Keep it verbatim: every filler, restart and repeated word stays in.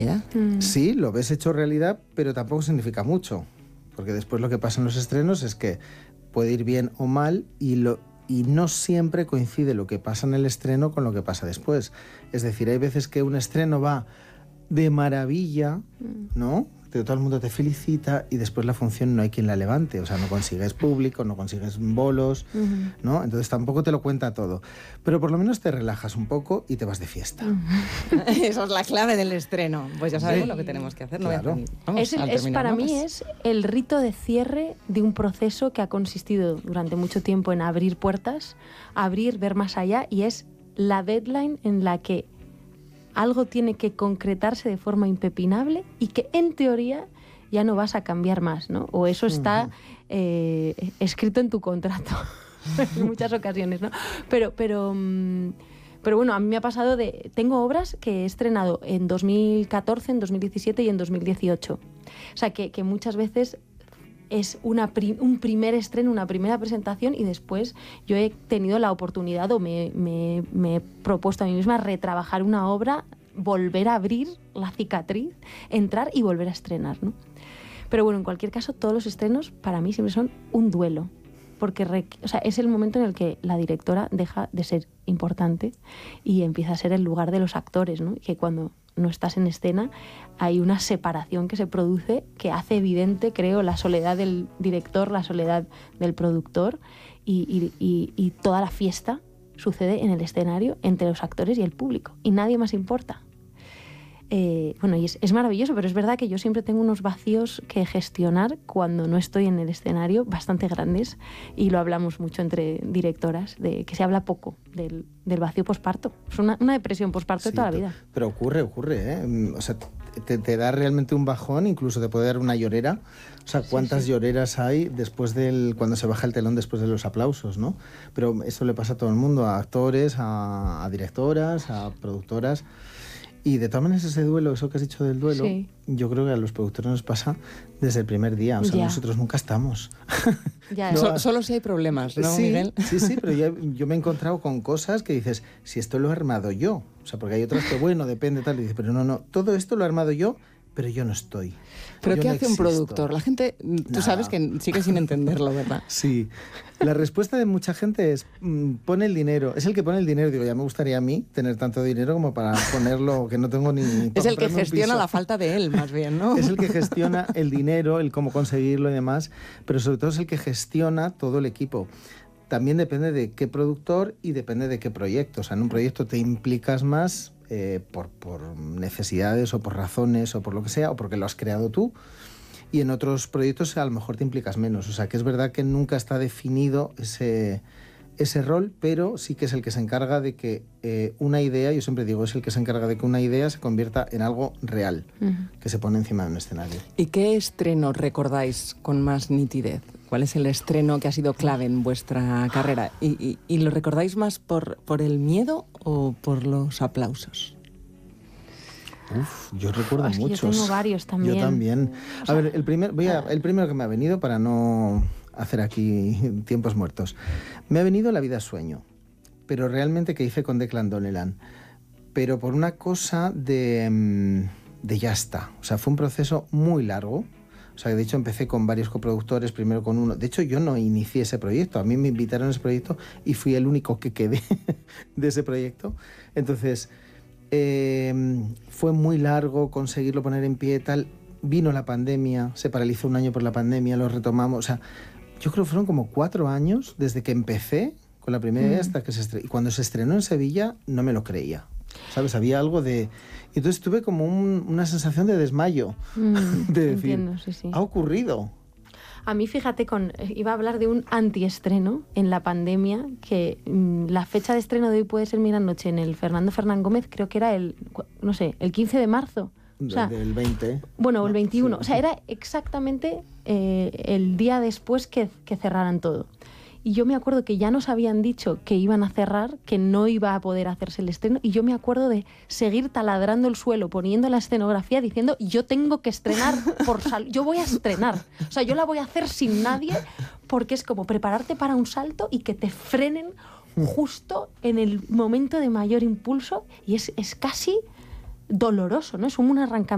Mm. Sí, lo ves hecho realidad, pero tampoco significa mucho. Porque después lo que pasa en los estrenos es que puede ir bien o mal y, lo, y no siempre coincide lo que pasa en el estreno con lo que pasa después. Es decir, hay veces que un estreno va de maravilla, ¿no? Todo el mundo te felicita y después la función no hay quien la levante, o sea, no consigues público, no consigues bolos, uh-huh. ¿no? Entonces tampoco te lo cuenta todo, pero por lo menos te relajas un poco y te vas de fiesta. Uh-huh. Esa es la clave del estreno, pues ya sabemos sí. lo que tenemos que hacer. No claro. voy a Vamos, es el, es, para mí es el rito de cierre de un proceso que ha consistido durante mucho tiempo en abrir puertas, abrir, ver más allá, y es la deadline en la que algo tiene que concretarse de forma impepinable y que en teoría ya no vas a cambiar más, ¿no? O eso está eh, escrito en tu contrato en muchas ocasiones, ¿no? Pero, pero, pero bueno, a mí me ha pasado de... Tengo obras que he estrenado en dos mil catorce, en dos mil diecisiete y en dos mil dieciocho. O sea, que, que muchas veces es una prim, un primer estreno, una primera presentación, y después yo he tenido la oportunidad o me, me, me he propuesto a mí misma retrabajar una obra, volver a abrir la cicatriz, entrar y volver a estrenar, ¿no? Pero bueno, en cualquier caso, todos los estrenos para mí siempre son un duelo, porque requ- o sea, es el momento en el que la directora deja de ser importante y empieza a ser el lugar de los actores, ¿no? Y que cuando no estás en escena hay una separación que se produce que hace evidente, creo, la soledad del director, la soledad del productor, y, y, y, y toda la fiesta sucede en el escenario entre los actores y el público y nadie más importa. Eh, bueno, y es, es maravilloso, pero es verdad que yo siempre tengo unos vacíos que gestionar cuando no estoy en el escenario, bastante grandes, y lo hablamos mucho entre directoras, de que se habla poco del, del vacío posparto. Es una, una depresión posparto sí, de toda la vida. Pero ocurre, ocurre, ¿eh? O sea, te, te da realmente un bajón, incluso te puede dar una llorera. O sea, cuántas sí, sí. lloreras hay después del cuando se baja el telón después de los aplausos, ¿no? Pero eso le pasa a todo el mundo, a actores, a, a directoras, a productoras. Y de todas maneras ese duelo, eso que has dicho del duelo, sí. yo creo que a los productores nos pasa desde el primer día. O sea, ya. nosotros nunca estamos. Ya. no, so, solo si hay problemas, ¿no, sí, Miguel? Sí, sí, pero yo, yo me he encontrado con cosas que dices, si esto lo he armado yo. O sea, porque hay otras que, bueno, depende tal. Y dices, pero no, no, todo esto lo he armado yo, pero yo no estoy. ¿Pero yo qué no hace existo. un productor? La gente, tú Nada. sabes que sigue sin entenderlo, ¿verdad? Sí. La respuesta de mucha gente es, mmm, pone el dinero. Es el que pone el dinero. Digo, ya me gustaría a mí tener tanto dinero como para ponerlo, que no tengo ni... Es el que gestiona la falta de él, más bien, ¿no? Es el que gestiona el dinero, el cómo conseguirlo y demás, pero sobre todo es el que gestiona todo el equipo. También depende de qué productor y depende de qué proyecto. O sea, en un proyecto te implicas más eh, por, por necesidades o por razones o por lo que sea, o porque lo has creado tú. Y en otros proyectos a lo mejor te implicas menos. O sea, que es verdad que nunca está definido ese, ese rol, pero sí que es el que se encarga de que eh, una idea, yo siempre digo, es el que se encarga de que una idea se convierta en algo real, uh-huh. que se pone encima de un escenario. ¿Y qué estreno recordáis con más nitidez? ¿Cuál es el estreno que ha sido clave en vuestra carrera? ¿Y, y, y lo recordáis más por, por el miedo o por los aplausos? Uf, yo recuerdo es que muchos. Yo tengo varios también. Yo también. A o sea, ver, el, primer, voy a, el primero que me ha venido, para no hacer aquí tiempos muertos, me ha venido La vida es sueño, pero realmente que hice con Declan Donnellan, pero por una cosa de, de ya está. O sea, fue un proceso muy largo. O sea, de hecho empecé con varios coproductores, primero con uno. De hecho, yo no inicié ese proyecto. A mí me invitaron a ese proyecto y fui el único que quedé de ese proyecto. Entonces... Eh, fue muy largo conseguirlo poner en pie, tal. Vino la pandemia, se paralizó un año por la pandemia, lo retomamos. O sea, yo creo que fueron como cuatro años desde que empecé con la primera idea mm. hasta que se estrenó. Y cuando se estrenó en Sevilla, no me lo creía. ¿Sabes? Había algo de... Y entonces tuve como un, una sensación de desmayo. Mm, de decir, entiendo, sí, sí. ha ocurrido. A mí, fíjate, con, iba a hablar de un antiestreno en la pandemia, que mmm, la fecha de estreno de Hoy puede ser mi gran noche en el Fernando Fernán Gómez, creo que era el, no sé, el quince de marzo. O sea, del veinte. Bueno, o el veintiuno. Sí. O sea, era exactamente eh, el día después que, que cerraran todo. Y yo me acuerdo que ya nos habían dicho que iban a cerrar, que no iba a poder hacerse el estreno, y yo me acuerdo de seguir taladrando el suelo, poniendo la escenografía, diciendo, yo tengo que estrenar, por sal- yo voy a estrenar. O sea, yo la voy a hacer sin nadie, porque es como prepararte para un salto y que te frenen justo en el momento de mayor impulso, y es, es casi doloroso, ¿no? Es como un arrancamiento.